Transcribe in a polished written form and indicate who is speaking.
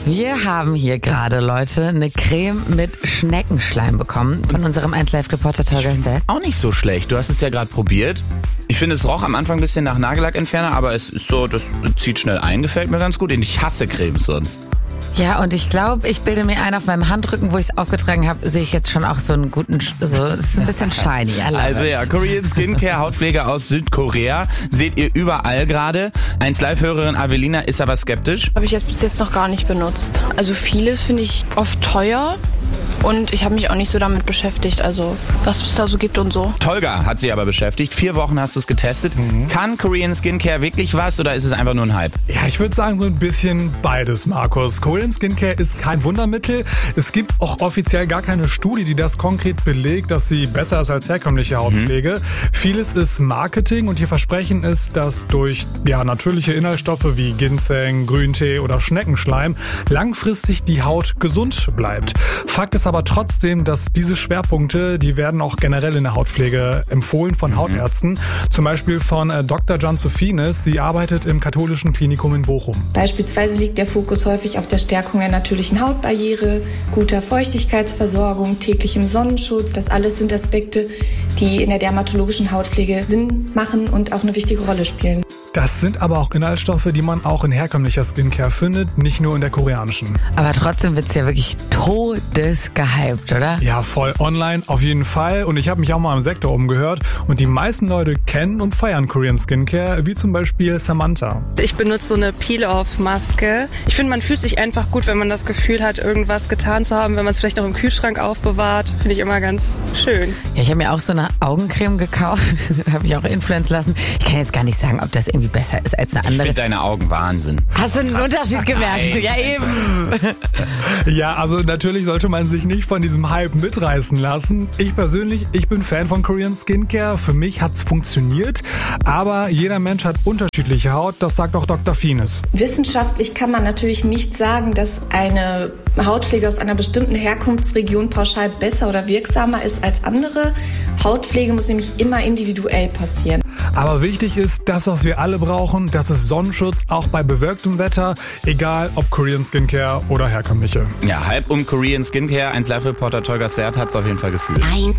Speaker 1: Wir haben hier gerade, Leute, eine Creme mit Schneckenschleim bekommen von unserem 1Live-Reporter Tolga Seth.
Speaker 2: Auch nicht so schlecht. Du hast es ja gerade probiert. Ich finde, es roch am Anfang ein bisschen nach Nagellackentferner, aber es ist so, das zieht schnell ein, gefällt mir ganz gut. Und ich hasse Cremes sonst.
Speaker 1: Ja, und ich glaube, ich bilde mir ein, auf meinem Handrücken, wo ich es aufgetragen habe, sehe ich jetzt schon auch so einen guten, es ist ein bisschen shiny.
Speaker 2: Also ja, Korean Skincare, Hautpflege aus Südkorea, seht ihr überall gerade. 1Live-Hörerin Avelina ist aber skeptisch.
Speaker 3: Habe ich bis jetzt noch gar nicht benutzt. Also vieles finde ich oft teuer. Und ich habe mich auch nicht so damit beschäftigt, also was es da so gibt und so.
Speaker 2: Tolga hat sie aber beschäftigt. 4 Wochen hast du es getestet. Kann Korean Skincare wirklich was oder ist es einfach nur ein Hype?
Speaker 4: Ja, ich würde sagen so ein bisschen beides, Markus. Korean Skincare ist kein Wundermittel. Es gibt auch offiziell gar keine Studie, die das konkret belegt, dass sie besser ist als herkömmliche Hautpflege. Vieles ist Marketing und ihr Versprechen ist, dass durch natürliche Inhaltsstoffe wie Ginseng, Grüntee oder Schneckenschleim langfristig die Haut gesund bleibt. Fakt ist aber trotzdem, dass diese Schwerpunkte, die werden auch generell in der Hautpflege empfohlen von Hautärzten. Zum Beispiel von Dr. John Sophinis. Sie arbeitet im katholischen Klinikum in Bochum.
Speaker 5: Beispielsweise liegt der Fokus häufig auf der Stärkung der natürlichen Hautbarriere, guter Feuchtigkeitsversorgung, täglichem Sonnenschutz. Das alles sind Aspekte, die in der dermatologischen Hautpflege Sinn machen und auch eine wichtige Rolle spielen.
Speaker 4: Das sind aber auch Inhaltsstoffe, die man auch in herkömmlicher Skincare findet, nicht nur in der koreanischen.
Speaker 1: Aber trotzdem wird's ja wirklich todesgehypt, oder?
Speaker 4: Ja, voll. Online auf jeden Fall. Und ich habe mich auch mal im Sektor umgehört. Und die meisten Leute kennen und feiern Korean Skincare, wie zum Beispiel Samantha.
Speaker 6: Ich benutze so eine Peel-Off-Maske. Ich finde, man fühlt sich einfach gut, wenn man das Gefühl hat, irgendwas getan zu haben, wenn man es vielleicht noch im Kühlschrank aufbewahrt. Finde ich immer ganz schön.
Speaker 1: Ja, ich habe mir auch so eine Augencreme gekauft, habe mich auch influenzen lassen. Ich kann jetzt gar nicht sagen, ob das irgendwie besser ist als eine andere.
Speaker 2: Ich finde deine Augen Wahnsinn.
Speaker 1: Hast du einen Unterschied gemerkt?
Speaker 2: Nein.
Speaker 1: Ja, eben.
Speaker 4: Ja, also natürlich sollte man sich nicht von diesem Hype mitreißen lassen. Ich persönlich, ich bin Fan von Korean Skincare. Für mich hat's funktioniert. Aber jeder Mensch hat unterschiedliche Haut. Das sagt auch Dr. Fienes.
Speaker 5: Wissenschaftlich kann man natürlich nicht sagen, dass eine Hautpflege aus einer bestimmten Herkunftsregion pauschal besser oder wirksamer ist als andere. Hautpflege muss nämlich immer individuell passieren.
Speaker 4: Aber wichtig ist, das, was wir alle brauchen, das ist Sonnenschutz, auch bei bewölktem Wetter, egal ob Korean Skincare oder herkömmliche.
Speaker 2: Ja, Hype um Korean Skincare. 1Live-Reporter Tolga Seth hat es auf jeden Fall gefühlt.